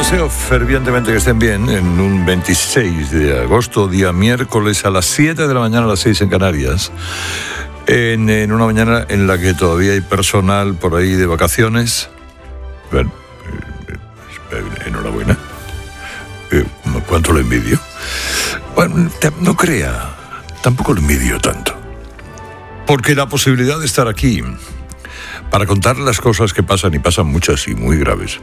deseo fervientemente que estén bien en un 26 de agosto, día miércoles, a las 7 de la mañana, a las 6 en Canarias, en una mañana en la que todavía hay personal por ahí de vacaciones. Bueno, enhorabuena. ¿Cuánto lo envidio? Bueno, no crea, tampoco lo envidio tanto. Porque la posibilidad de estar aquí para contar las cosas que pasan, y pasan muchas y muy graves,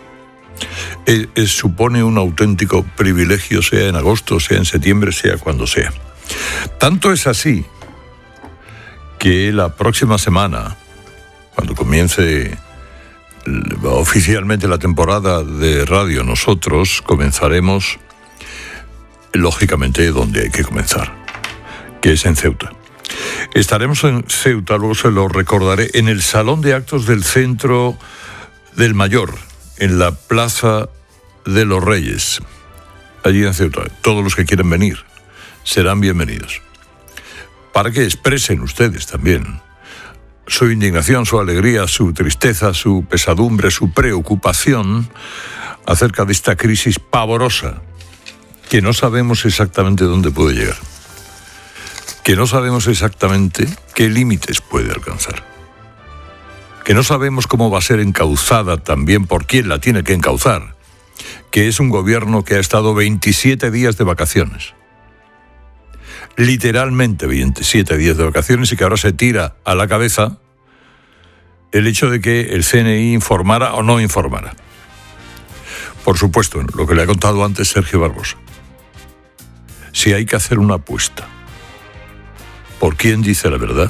supone un auténtico privilegio, sea en agosto, sea en septiembre, sea cuando sea. Tanto es así que la próxima semana, cuando comience oficialmente la temporada de radio, nosotros comenzaremos, lógicamente, donde hay que comenzar, que es en Ceuta. Estaremos en Ceuta, luego se lo recordaré, en el Salón de Actos del Centro del Mayor, en la Plaza de los Reyes, allí en Ceuta. Todos los que quieran venir serán bienvenidos, para que expresen ustedes también su indignación, su alegría, su tristeza, su pesadumbre, su preocupación acerca de esta crisis pavorosa, que no sabemos exactamente dónde puede llegar, que no sabemos exactamente qué límites puede alcanzar, que no sabemos cómo va a ser encauzada también, por quién la tiene que encauzar, que es un gobierno que ha estado 27 días de vacaciones, literalmente 27 días de vacaciones, y que ahora se tira a la cabeza el hecho de que el CNI informara o no informara. Por supuesto, lo que le ha contado antes Sergio Barbosa. Si hay que hacer una apuesta, ¿por quién dice la verdad?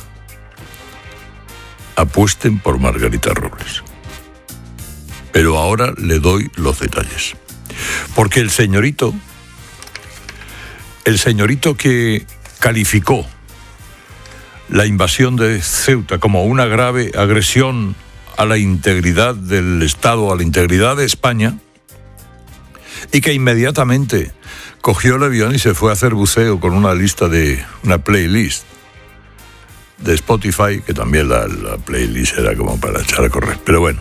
Apuesten por Margarita Robles. Pero ahora le doy los detalles. Porque el señorito que calificó la invasión de Ceuta como una grave agresión a la integridad del Estado, a la integridad de España, y que inmediatamente cogió el avión y se fue a hacer buceo con una playlist de Spotify, que también la playlist era como para echar a correr, pero bueno.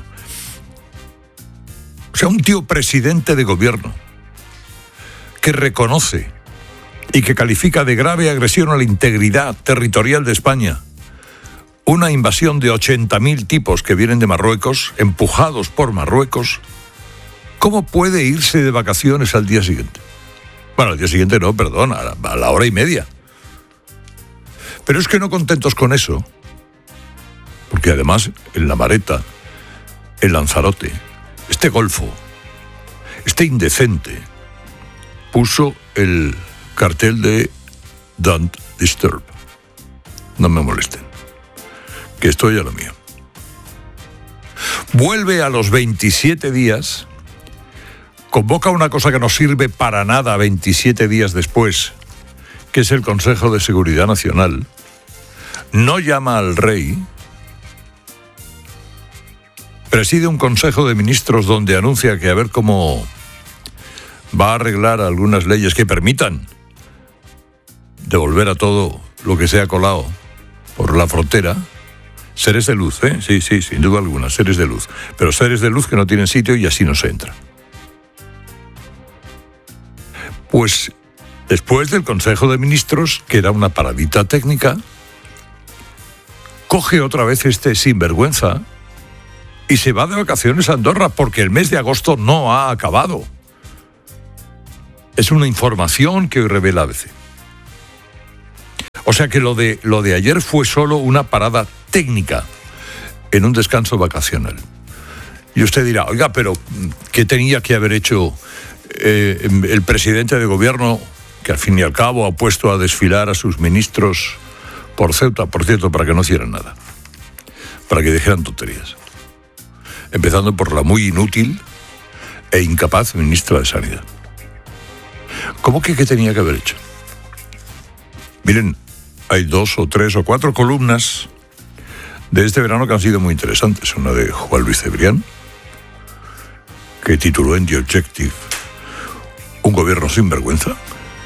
O sea, un tío presidente de gobierno que reconoce y que califica de grave agresión a la integridad territorial de España una invasión de 80.000 tipos que vienen de Marruecos, empujados por Marruecos, ¿cómo puede irse de vacaciones al día siguiente? Bueno, al día siguiente no, perdón, a la hora y media. Pero es que no contentos con eso, porque además en La Mareta, en Lanzarote, este golfo, este indecente, puso el cartel de Don't Disturb. No me molesten, que estoy a lo mío. Vuelve a los 27 días, convoca una cosa que no sirve para nada 27 días después, que es el Consejo de Seguridad Nacional, no llama al rey, preside un Consejo de Ministros donde anuncia que a ver cómo va a arreglar algunas leyes que permitan devolver a todo lo que se ha colado por la frontera. Seres de luz, ¿eh? Sí, sin duda alguna, seres de luz. Pero seres de luz que no tienen sitio y así no se entra. Pues después del Consejo de Ministros, que era una paradita técnica, coge otra vez este sinvergüenza y se va de vacaciones a Andorra, porque el mes de agosto no ha acabado. Es una información que hoy revela ABC. O sea que lo de ayer fue solo una parada técnica en un descanso vacacional. Y usted dirá, oiga, pero ¿qué tenía que haber hecho el presidente de gobierno, que al fin y al cabo ha puesto a desfilar a sus ministros por Ceuta, por cierto, para que no hicieran nada, para que dijeran tonterías? Empezando por la muy inútil e incapaz ministra de Sanidad. ¿Cómo que qué tenía que haber hecho? Miren, hay 2 o 3 o 4 columnas de este verano que han sido muy interesantes. Una de Juan Luis Cebrián, que tituló en The Objective Un gobierno sin vergüenza.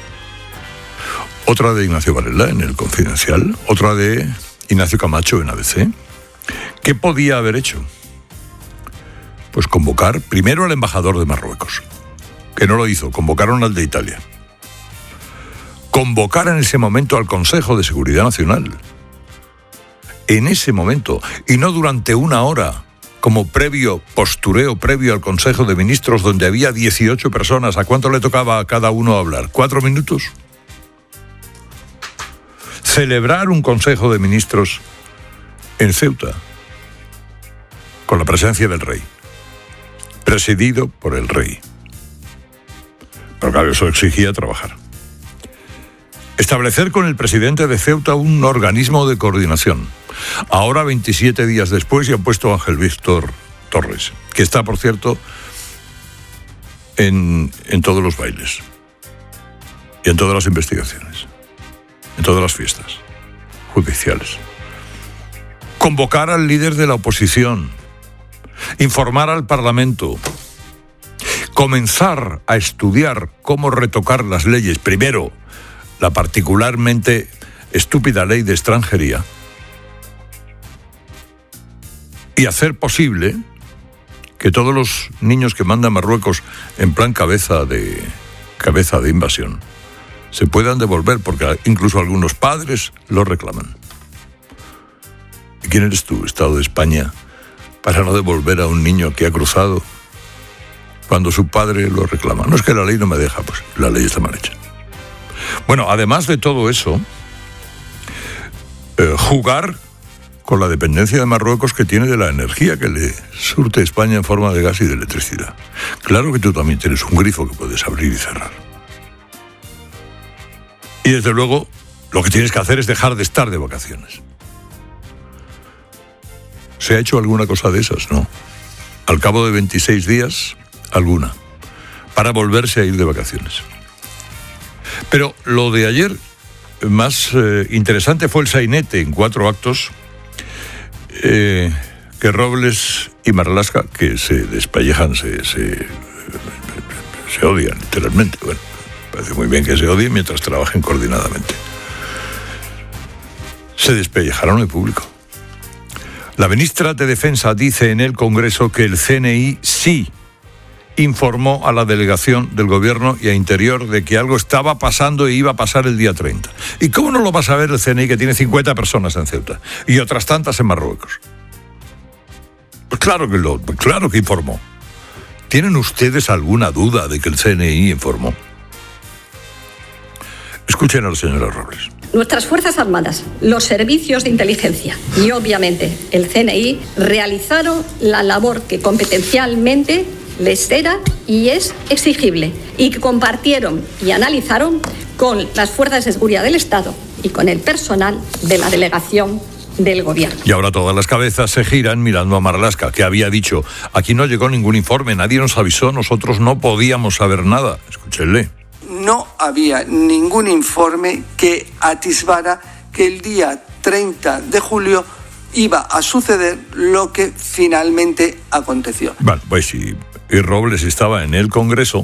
Otra de Ignacio Varela en El Confidencial. Otra de Ignacio Camacho en ABC. ¿Qué podía haber hecho? Pues convocar primero al embajador de Marruecos, que no lo hizo, convocaron al de Italia. Convocar en ese momento al Consejo de Seguridad Nacional. En ese momento, y no durante una hora, como postureo previo al Consejo de Ministros, donde había 18 personas. ¿A cuánto le tocaba a cada uno hablar? ¿4 minutos? Celebrar un Consejo de Ministros en Ceuta, con la presencia del rey, presidido por el rey. Pero claro, eso exigía trabajar. Establecer con el presidente de Ceuta un organismo de coordinación. Ahora, 27 días después, ya han puesto a Ángel Víctor Torres, que está, por cierto, en todos los bailes y en todas las investigaciones, en todas las fiestas judiciales. Convocar al líder de la oposición, informar al Parlamento, comenzar a estudiar cómo retocar las leyes. Primero, la particularmente estúpida ley de extranjería, y hacer posible que todos los niños que manda Marruecos en plan cabeza de invasión se puedan devolver, porque incluso algunos padres lo reclaman. ¿Y quién eres tú, Estado de España, para no devolver a un niño que ha cruzado cuando su padre lo reclama? No es que la ley no me deja, pues la ley está mal hecha. Bueno, además de todo eso, jugar con la dependencia de Marruecos que tiene de la energía que le surte España en forma de gas y de electricidad. Claro que tú también tienes un grifo que puedes abrir y cerrar. Y desde luego, lo que tienes que hacer es dejar de estar de vacaciones. ¿Se ha hecho alguna cosa de esas? No. Al cabo de 26 días, alguna. Para volverse a ir de vacaciones. Pero lo de ayer más interesante fue el sainete en 4 actos que Robles y Marlaska, que se despellejan, se odian literalmente. Bueno, parece muy bien que se odien mientras trabajen coordinadamente. Se despellejaron en público. La ministra de Defensa dice en el Congreso que el CNI sí informó a la delegación del Gobierno y a Interior de que algo estaba pasando y iba a pasar el día 30. ¿Y cómo no lo va a saber el CNI, que tiene 50 personas en Ceuta y otras tantas en Marruecos? Pues claro que informó. ¿Tienen ustedes alguna duda de que el CNI informó? Escuchen a la señora Robles. Nuestras Fuerzas Armadas, los servicios de inteligencia y obviamente el CNI realizaron la labor que competencialmente les era y es exigible, y que compartieron y analizaron con las fuerzas de seguridad del Estado y con el personal de la delegación del Gobierno. Y ahora todas las cabezas se giran mirando a Marlaska, que había dicho: aquí no llegó ningún informe, nadie nos avisó, nosotros no podíamos saber nada. Escúchenle. No había ningún informe que atisbara que el día 30 de julio iba a suceder lo que finalmente aconteció. Bueno, pues sí. Y Robles estaba en el Congreso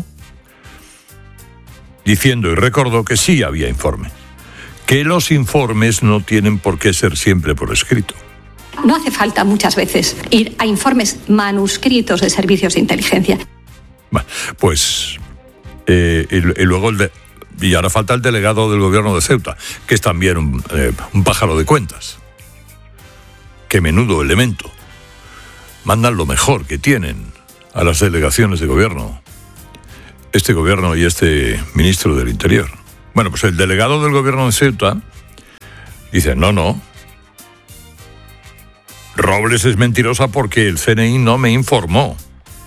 diciendo y recordó que sí había informe, que los informes no tienen por qué ser siempre por escrito. No hace falta muchas veces ir a informes manuscritos de servicios de inteligencia. Bueno, pues y luego y ahora falta el delegado del Gobierno de Ceuta, que es también un pájaro de cuentas. Qué menudo elemento. Mandan lo mejor que tienen a las delegaciones de gobierno, este gobierno y este ministro del Interior. Bueno, pues el delegado del Gobierno de Ceuta dice: no, Robles es mentirosa porque el CNI no me informó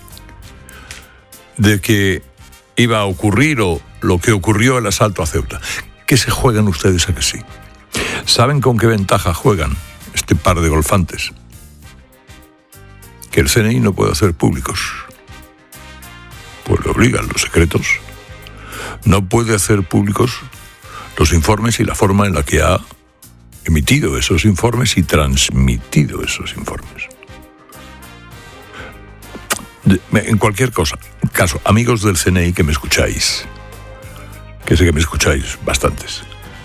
de que iba a ocurrir o lo que ocurrió el asalto a Ceuta. ¿Qué se juegan ustedes a que sí? ¿Saben con qué ventaja juegan este par de golfantes? Que el CNI no puede hacer públicos. Pues le obligan los secretos. No puede hacer públicos los informes y la forma en la que ha emitido esos informes y transmitido esos informes. En cualquier caso, amigos del CNI que me escucháis, que sé que me escucháis bastantes,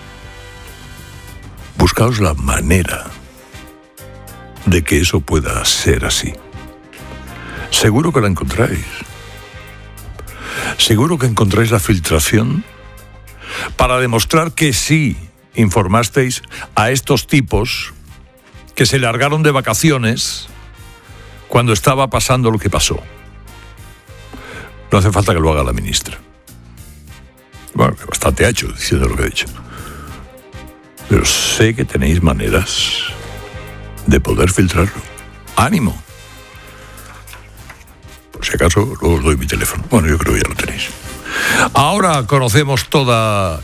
buscaos la manera de que eso pueda ser así. Seguro que la encontráis. ¿Seguro que encontráis la filtración para demostrar que sí informasteis a estos tipos que se largaron de vacaciones cuando estaba pasando lo que pasó? No hace falta que lo haga la ministra. Bueno, que bastante ha hecho diciendo lo que ha dicho. Pero sé que tenéis maneras de poder filtrarlo. ¡Ánimo! Por si acaso, luego os doy mi teléfono. Bueno, yo creo que ya lo tenéis. Ahora conocemos toda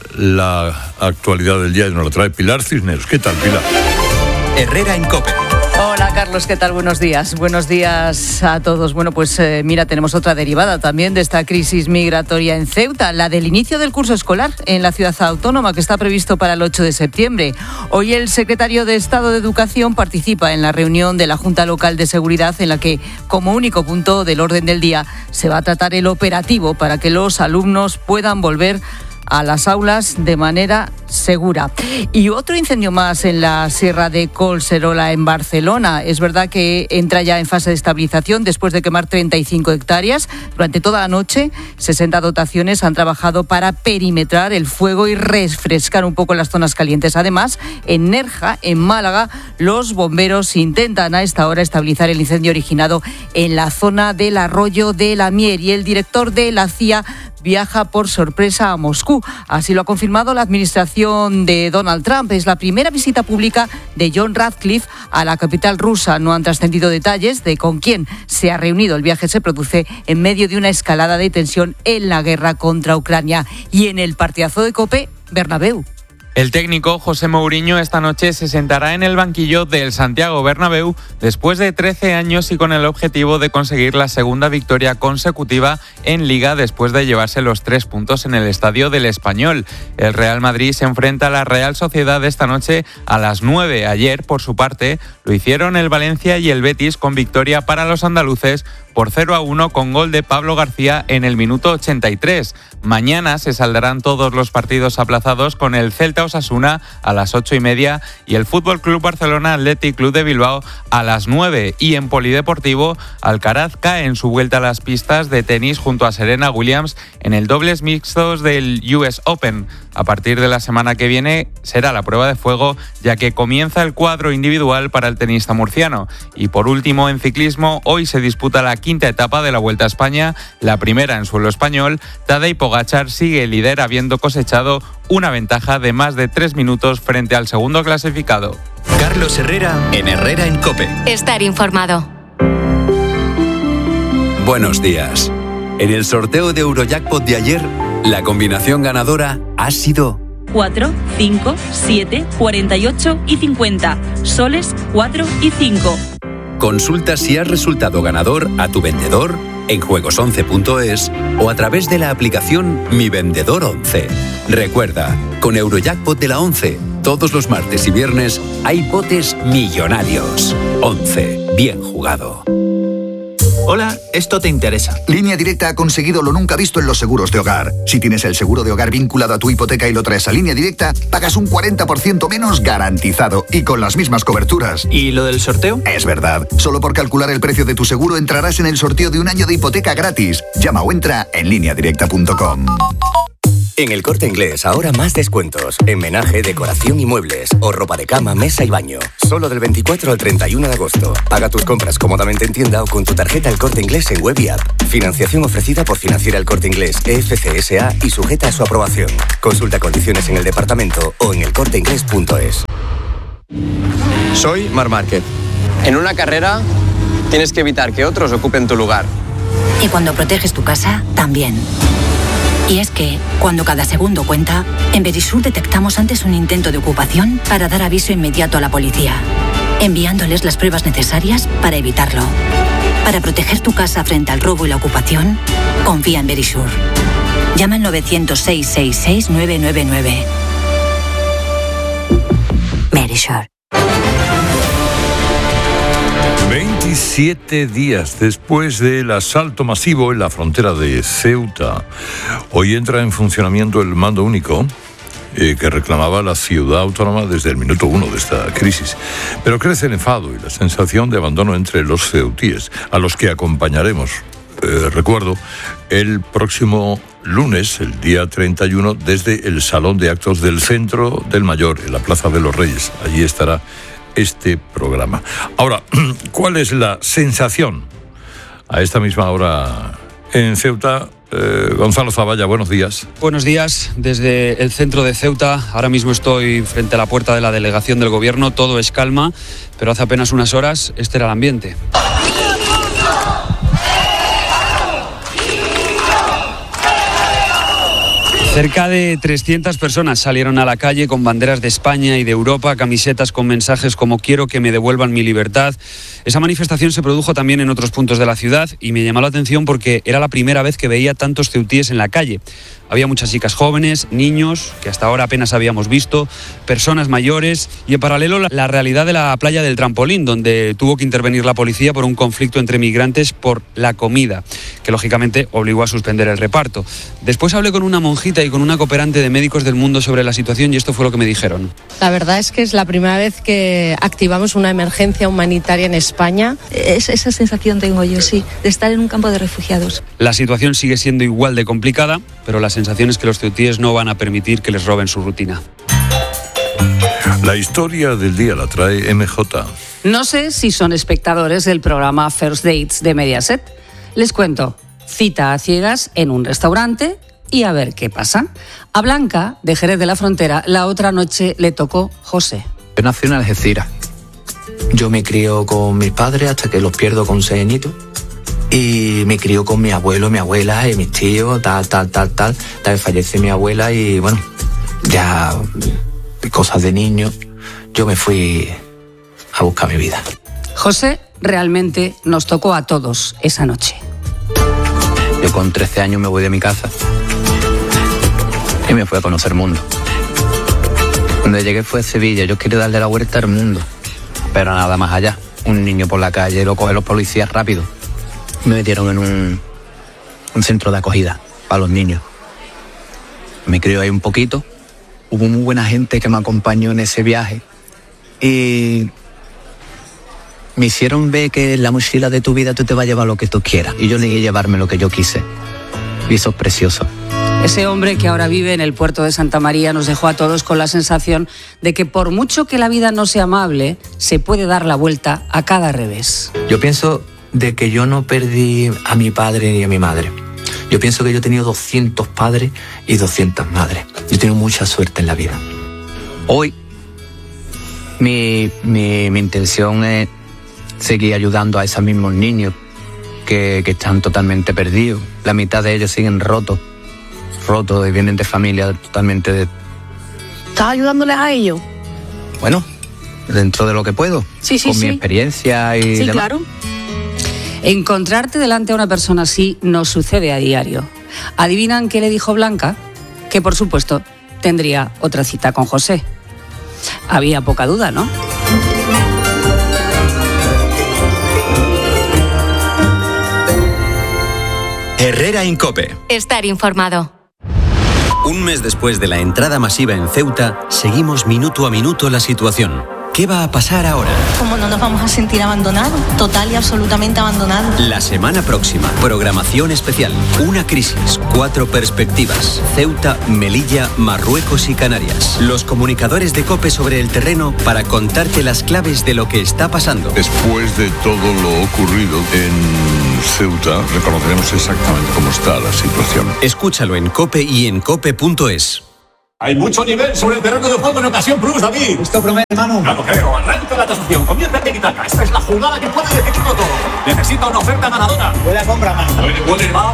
la actualidad del día y nos la trae Pilar Cisneros. ¿Qué tal, Pilar? Herrera en COPE. Hola Carlos, ¿qué tal? Buenos días. Buenos días a todos. Bueno, pues mira, tenemos otra derivada también de esta crisis migratoria en Ceuta, la del inicio del curso escolar en la ciudad autónoma, que está previsto para el 8 de septiembre. Hoy el secretario de Estado de Educación participa en la reunión de la Junta Local de Seguridad, en la que, como único punto del orden del día, se va a tratar el operativo para que los alumnos puedan volver a las aulas de manera segura. Y otro incendio más en la Sierra de Collserola, en Barcelona. Es verdad que entra ya en fase de estabilización después de quemar 35 hectáreas. Durante toda la noche, 60 dotaciones han trabajado para perimetrar el fuego y refrescar un poco las zonas calientes. Además, en Nerja, en Málaga, los bomberos intentan a esta hora estabilizar el incendio originado en la zona del Arroyo de la Mier, y el director de la CIA viaja por sorpresa a Moscú. Así lo ha confirmado la administración de Donald Trump. Es la primera visita pública de John Ratcliffe a la capital rusa. No han trascendido detalles de con quién se ha reunido. El viaje se produce en medio de una escalada de tensión en la guerra contra Ucrania. Y en el partidazo de COPE, Bernabéu. El técnico José Mourinho esta noche se sentará en el banquillo del Santiago Bernabéu después de 13 años y con el objetivo de conseguir la segunda victoria consecutiva en Liga después de llevarse los 3 puntos en el Estadio del Español. El Real Madrid se enfrenta a la Real Sociedad esta noche a las 9. Ayer, por su parte, lo hicieron el Valencia y el Betis con victoria para los andaluces por 0-1 con gol de Pablo García en el minuto 83. Mañana se saldrán todos los partidos aplazados con el Celta Osasuna a las 8:30 y el Fútbol Club Barcelona Athletic Club de Bilbao a las 9. Y en polideportivo, Alcaraz cae en su vuelta a las pistas de tenis junto a Serena Williams en el dobles mixtos del US Open. A partir de la semana que viene será la prueba de fuego, ya que comienza el cuadro individual para el tenista murciano. Y por último, en ciclismo, hoy se disputa la quinta etapa de la Vuelta a España, la primera en suelo español. Tadej Pogačar sigue líder, habiendo cosechado una ventaja de más de 3 minutos frente al segundo clasificado. Carlos Herrera en Herrera en COPE. Estar informado. Buenos días. En el sorteo de Eurojackpot de ayer, la combinación ganadora ha sido 4, 5, 7, 48 y 50. Soles 4 y 5. Consulta si has resultado ganador a tu vendedor en juegos11.es o a través de la aplicación Mi Vendedor 11. Recuerda, con Eurojackpot de la 11, todos los martes y viernes hay botes millonarios. 11. Bien jugado. Hola, esto te interesa. Línea Directa ha conseguido lo nunca visto en los seguros de hogar. Si tienes el seguro de hogar vinculado a tu hipoteca y lo traes a Línea Directa, pagas un 40% menos garantizado y con las mismas coberturas. ¿Y lo del sorteo? Es verdad. Solo por calcular el precio de tu seguro entrarás en el sorteo de un año de hipoteca gratis. Llama o entra en lineadirecta.com. En El Corte Inglés, ahora más descuentos. En menaje, decoración y muebles. O ropa de cama, mesa y baño. Solo del 24 al 31 de agosto. Paga tus compras cómodamente en tienda o con tu tarjeta El Corte Inglés en web y app. Financiación ofrecida por Financiera El Corte Inglés, EFC S.A. y sujeta a su aprobación. Consulta condiciones en el departamento o en elcorteinglés.es. Soy Marc Márquez. En una carrera tienes que evitar que otros ocupen tu lugar. Y cuando proteges tu casa, también. Y es que, cuando cada segundo cuenta, en Verisur detectamos antes un intento de ocupación para dar aviso inmediato a la policía, enviándoles las pruebas necesarias para evitarlo. Para proteger tu casa frente al robo y la ocupación, confía en Verisur. Llama al 900-666-999. Verisur. 27 días después del asalto masivo en la frontera de Ceuta, hoy entra en funcionamiento el mando único que reclamaba la ciudad autónoma desde el minuto 1 de esta crisis. Pero crece el enfado y la sensación de abandono entre los ceutíes, a los que acompañaremos recuerdo, el próximo lunes, el día 31, desde el Salón de Actos del Centro del Mayor, en la Plaza de los Reyes. Allí estará este programa. Ahora, ¿cuál es la sensación a esta misma hora en Ceuta? Gonzalo Zavalla, buenos días. Buenos días, desde el centro de Ceuta. Ahora mismo estoy frente a la puerta de la delegación del gobierno. Todo es calma, pero hace apenas unas horas este era el ambiente. Cerca de 300 personas salieron a la calle con banderas de España y de Europa, camisetas con mensajes como "quiero que me devuelvan mi libertad". Esa manifestación se produjo también en otros puntos de la ciudad y me llamó la atención porque era la primera vez que veía tantos ceutíes en la calle. Había muchas chicas jóvenes, niños, que hasta ahora apenas habíamos visto, personas mayores y en paralelo la realidad de la playa del Trampolín, donde tuvo que intervenir la policía por un conflicto entre migrantes por la comida, que lógicamente obligó a suspender el reparto. Después hablé con una monjita y con una cooperante de Médicos del Mundo sobre la situación y esto fue lo que me dijeron. La verdad es que es la primera vez que activamos una emergencia humanitaria en España. Esa sensación tengo yo, sí, de estar en un campo de refugiados. La situación sigue siendo igual de complicada, pero la sensación es que los ceutíes no van a permitir que les roben su rutina. La historia del día la trae MJ. No sé si son espectadores del programa First Dates de Mediaset. Les cuento, cita a ciegas en un restaurante y a ver qué pasa. A Blanca, de Jerez de la Frontera, la otra noche le tocó José. Yo nací en Algeciras. Yo me crío con mis padres hasta que los pierdo con 6 añitos. Y me crió con mi abuelo, mi abuela y mis tíos, tal. Tal vez fallece mi abuela y bueno, ya cosas de niño, yo me fui a buscar mi vida. José realmente nos tocó a todos esa noche. Yo con 13 años me voy de mi casa y me fui a conocer el mundo. Cuando llegué fue a Sevilla, yo quería darle la vuelta al mundo, pero nada más allá. Un niño por la calle lo cogen los policías rápido. Me metieron en un centro de acogida para los niños. Me crié ahí un poquito. Hubo muy buena gente que me acompañó en ese viaje. Y me hicieron ver que en la mochila de tu vida tú te vas a llevar lo que tú quieras. Y yo llegué a llevarme lo que yo quise. Y eso es precioso. Ese hombre que ahora vive en el puerto de Santa María nos dejó a todos con la sensación de que por mucho que la vida no sea amable, se puede dar la vuelta a cada revés. Yo pienso de que yo no perdí a mi padre ni a mi madre. Yo pienso que yo he tenido 200 padres y 200 madres. Yo he tenido mucha suerte en la vida. Hoy mi intención es seguir ayudando a esos mismos niños que están totalmente perdidos. La mitad de ellos siguen rotos y vienen de familias totalmente de... ¿Estás ayudándoles a ellos? Bueno, dentro de lo que puedo. Sí, con mi experiencia y sí, demás. Claro. Encontrarte delante a una persona así nos sucede a diario. ¿Adivinan qué le dijo Blanca? Que por supuesto tendría otra cita con José. Había poca duda, ¿no? Herrera en COPE. Estar informado. Un mes después de la entrada masiva en Ceuta, seguimos minuto a minuto la situación. ¿Qué va a pasar ahora? ¿Cómo no nos vamos a sentir abandonados? Total y absolutamente abandonados. La semana próxima, programación especial. Una crisis, 4 perspectivas. Ceuta, Melilla, Marruecos y Canarias. Los comunicadores de COPE sobre el terreno para contarte las claves de lo que está pasando. Después de todo lo ocurrido en Ceuta, reconoceremos exactamente cómo está la situación. Escúchalo en COPE y en cope.es. Hay mucho nivel sobre el terreno de juego en ocasión plus, David. Esto promete, mano. Ya lo creo. Arranca la tasación. Comienza el tiki-taka. Esta es la jugada que puede decidirlo todo. Necesita una oferta ganadora. Buena compra, mano. Puede. Va.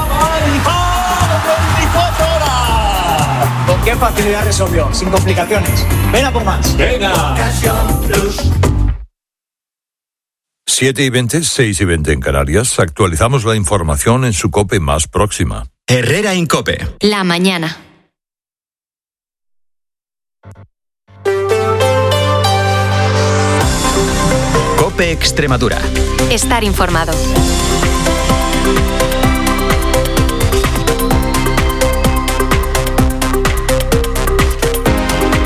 ¡24 horas! ¿Con qué facilidad resolvió? Sin complicaciones. Ven a por más. Venga. Ocasión plus. 7:20, 6:20 en Canarias. Actualizamos la información en su COPE más próxima. Herrera en COPE. La mañana. COPE Extremadura. Estar informado.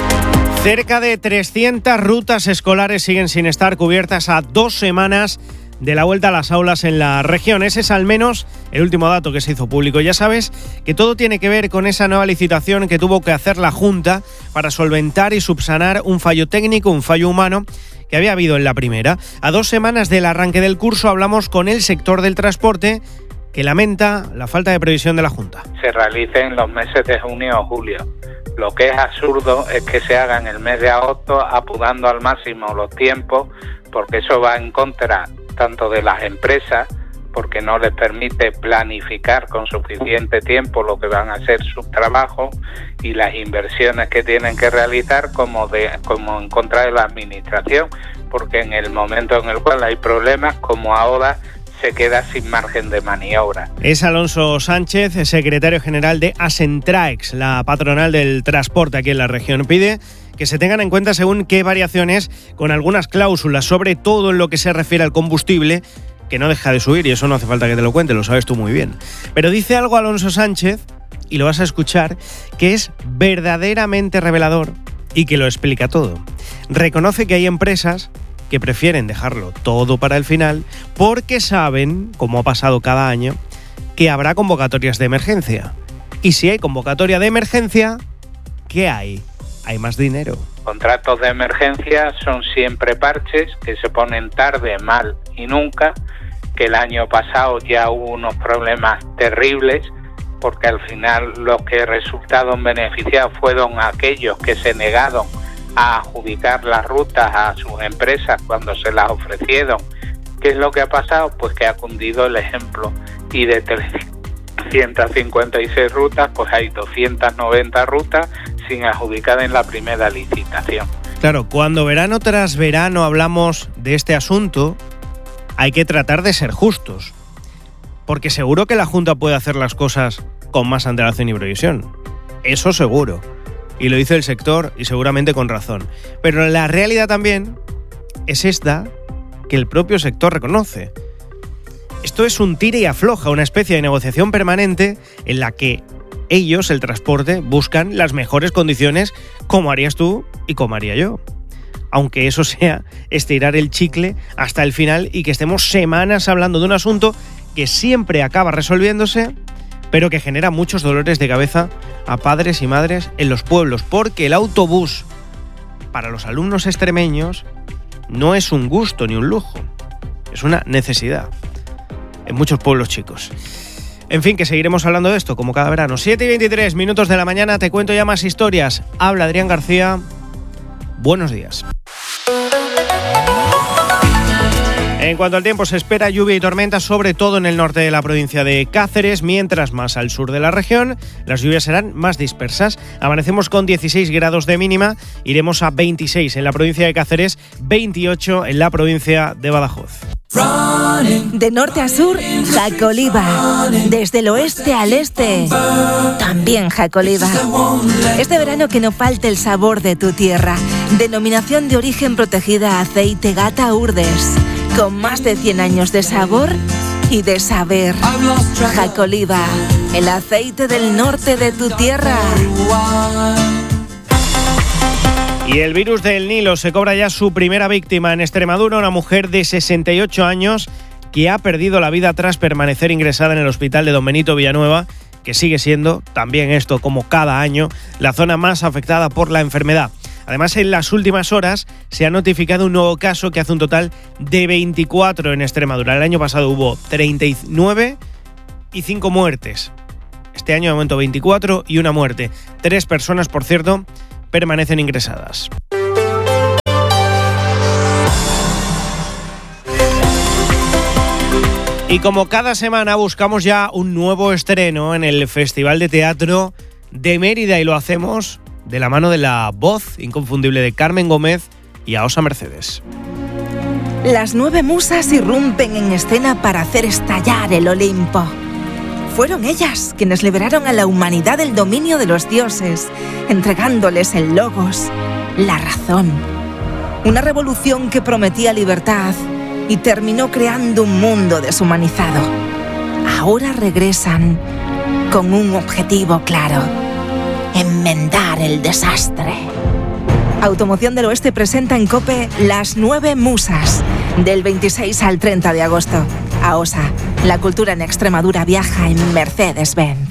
Cerca de 300 rutas escolares siguen sin estar cubiertas a 2 semanas de la vuelta a las aulas en la región. Ese es al menos el último dato que se hizo público. Ya sabes que todo tiene que ver con esa nueva licitación que tuvo que hacer la Junta para solventar y subsanar un fallo técnico, un fallo humano que había habido en la primera. A 2 semanas del arranque del curso hablamos con el sector del transporte, que lamenta la falta de previsión de la Junta. Se realice en los meses de junio o julio. Lo que es absurdo es que se haga en el mes de agosto, apurando al máximo los tiempos, porque eso va en contra tanto de las empresas, porque no les permite planificar con suficiente tiempo lo que van a ser sus trabajos y las inversiones que tienen que realizar, como en contra de la administración, porque en el momento en el cual hay problemas, como ahora, se queda sin margen de maniobra. Es Alonso Sánchez, secretario general de Asentraex, la patronal del transporte aquí en la región. Pide que se tengan en cuenta según qué variaciones, con algunas cláusulas, sobre todo en lo que se refiere al combustible, que no deja de subir, y eso no hace falta que te lo cuente, lo sabes tú muy bien. Pero dice algo Alonso Sánchez, y lo vas a escuchar, que es verdaderamente revelador y que lo explica todo. Reconoce que hay empresas que prefieren dejarlo todo para el final porque saben, como ha pasado cada año, que habrá convocatorias de emergencia. Y si hay convocatoria de emergencia, ¿qué hay? Hay más dinero. Contratos de emergencia son siempre parches que se ponen tarde, mal y nunca, que el año pasado ya hubo unos problemas terribles, porque al final los que resultaron beneficiados fueron aquellos que se negaron a adjudicar las rutas a sus empresas cuando se las ofrecieron. ¿Qué es lo que ha pasado? Pues que ha cundido el ejemplo, y de 356 rutas, pues hay 290 rutas sin adjudicar en la primera licitación. Claro, cuando verano tras verano hablamos de este asunto, hay que tratar de ser justos, porque seguro que la Junta puede hacer las cosas con más antelación y previsión. Eso seguro. Y lo dice el sector, y seguramente con razón. Pero la realidad también es esta, que el propio sector reconoce. Esto es un tire y afloja, una especie de negociación permanente en la que ellos, el transporte, buscan las mejores condiciones, como harías tú y como haría yo. Aunque eso sea estirar el chicle hasta el final y que estemos semanas hablando de un asunto que siempre acaba resolviéndose, pero que genera muchos dolores de cabeza a padres y madres en los pueblos, porque el autobús para los alumnos extremeños no es un gusto ni un lujo, es una necesidad en muchos pueblos chicos. En fin, que seguiremos hablando de esto como cada verano. 7:23 minutos de la mañana, te cuento ya más historias. Habla Adrián García. Buenos días. En cuanto al tiempo, se espera lluvia y tormenta, sobre todo en el norte de la provincia de Cáceres, mientras más al sur de la región las lluvias serán más dispersas. Amanecemos con 16 grados de mínima, iremos a 26 en la provincia de Cáceres, 28 en la provincia de Badajoz. De norte a sur, Jacoliva. Desde el oeste al este, también Jacoliva. Este verano que no falte el sabor de tu tierra. Denominación de origen protegida Aceite Gata Urdes. Con más de 100 años de sabor y de saber. Jacoliva, el aceite del norte de tu tierra. Y el virus del Nilo se cobra ya su primera víctima en Extremadura, una mujer de 68 años que ha perdido la vida tras permanecer ingresada en el hospital de Don Benito Villanueva, que sigue siendo, también esto como cada año, la zona más afectada por la enfermedad. Además, en las últimas horas se ha notificado un nuevo caso que hace un total de 24 en Extremadura. El año pasado hubo 39 y 5 muertes. Este año de momento 24 y una muerte. 3 personas, por cierto, permanecen ingresadas. Y como cada semana buscamos ya un nuevo estreno en el Festival de Teatro de Mérida, y lo hacemos de la mano de la voz inconfundible de Carmen Gómez y Aosa Mercedes. Las 9 musas irrumpen en escena para hacer estallar el Olimpo. Fueron ellas quienes liberaron a la humanidad del dominio de los dioses, entregándoles el logos, la razón. Una revolución que prometía libertad y terminó creando un mundo deshumanizado. Ahora regresan con un objetivo claro: enmendar el desastre. Automoción del Oeste presenta en COPE Las 9 Musas, del 26 al 30 de agosto. AOSA, la cultura en Extremadura viaja en Mercedes-Benz.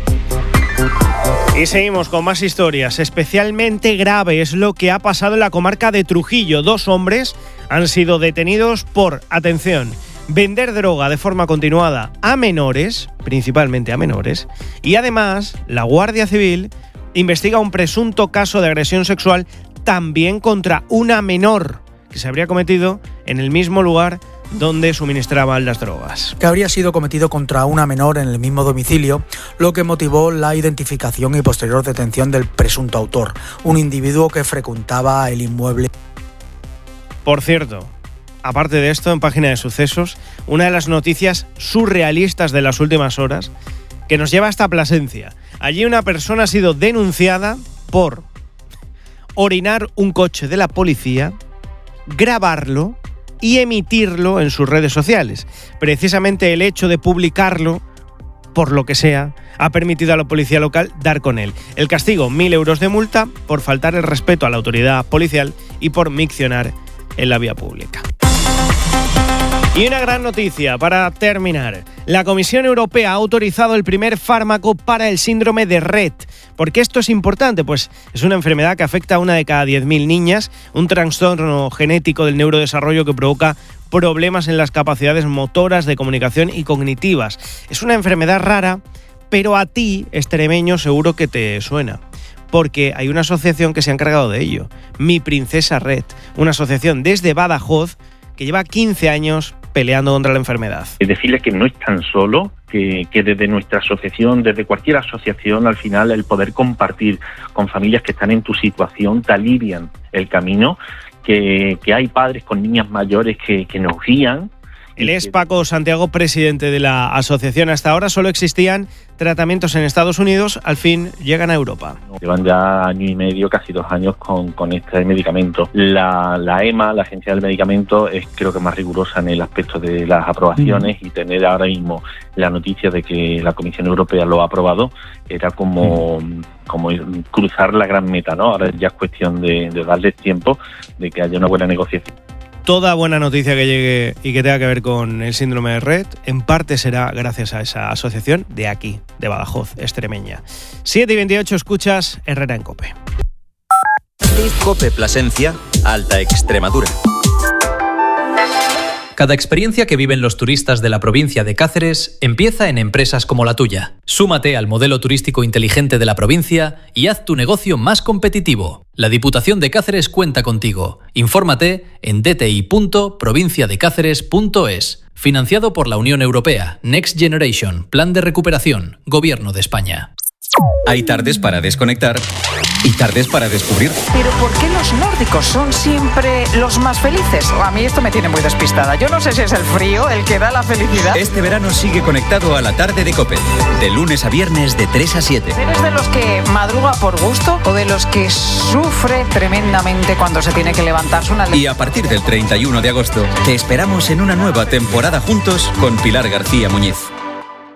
Y seguimos con más historias. Especialmente grave es lo que ha pasado en la comarca de Trujillo. 2 hombres han sido detenidos por, atención, vender droga de forma continuada a menores, principalmente a menores, y además la Guardia Civil investiga un presunto caso de agresión sexual también contra una menor que se habría cometido en el mismo lugar donde suministraban las drogas. Que habría sido cometido contra una menor en el mismo domicilio, lo que motivó la identificación y posterior detención del presunto autor, un individuo que frecuentaba el inmueble. Por cierto, aparte de esto, en Página de Sucesos, una de las noticias surrealistas de las últimas horas que nos lleva hasta Plasencia. Allí una persona ha sido denunciada por orinar un coche de la policía, grabarlo y emitirlo en sus redes sociales. Precisamente el hecho de publicarlo, por lo que sea, ha permitido a la policía local dar con él. El castigo, 1.000 euros de multa por faltar el respeto a la autoridad policial y por miccionar en la vía pública. Y una gran noticia para terminar. La Comisión Europea ha autorizado el primer fármaco para el síndrome de Rett. ¿Por qué esto es importante? Pues es una enfermedad que afecta a una de cada 10.000 niñas, un trastorno genético del neurodesarrollo que provoca problemas en las capacidades motoras, de comunicación y cognitivas. Es una enfermedad rara, pero a ti, extremeño, seguro que te suena. Porque hay una asociación que se ha encargado de ello. Mi Princesa Rett, una asociación desde Badajoz que lleva 15 años peleando contra la enfermedad. Decirles que no están solos, que desde nuestra asociación, desde cualquier asociación, al final el poder compartir con familias que están en tu situación te alivian el camino, que hay padres con niñas mayores que nos guían. Él es Paco Santiago, presidente de la asociación. Hasta ahora solo existían tratamientos en Estados Unidos, al fin llegan a Europa. Llevan ya 1 año y medio, casi 2 años con este medicamento. La EMA, la Agencia del Medicamento, es creo que más rigurosa en el aspecto de las aprobaciones y tener ahora mismo la noticia de que la Comisión Europea lo ha aprobado era como cruzar la gran meta, ¿no? Ahora ya es cuestión de darles tiempo, de que haya una buena negociación. Toda buena noticia que llegue y que tenga que ver con el síndrome de Rett, en parte será gracias a esa asociación de aquí, de Badajoz, extremeña. 7:28, escuchas Herrera en COPE. COPE Plasencia, Alta Extremadura. Cada experiencia que viven los turistas de la provincia de Cáceres empieza en empresas como la tuya. Súmate al modelo turístico inteligente de la provincia y haz tu negocio más competitivo. La Diputación de Cáceres cuenta contigo. Infórmate en dti.provinciadecáceres.es. Financiado por la Unión Europea, Next Generation, Plan de Recuperación, Gobierno de España. Hay tardes para desconectar y tardes para descubrir. Pero ¿por qué los nórdicos son siempre los más felices? A mí esto me tiene muy despistada. Yo no sé si es el frío el que da la felicidad. Este verano sigue conectado a la tarde de COPE, de lunes a viernes de 3 a 7. ¿Eres de los que madruga por gusto o de los que sufre tremendamente cuando se tiene que levantarse una... Y a partir del 31 de agosto te esperamos en una nueva temporada juntos con Pilar García Muñiz.